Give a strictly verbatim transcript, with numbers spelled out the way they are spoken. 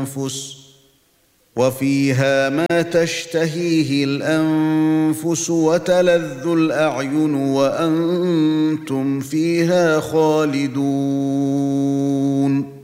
الأنفس وفيها ما تشتهيه الأنفس وتلذ الأعين وأنتم فيها خالدون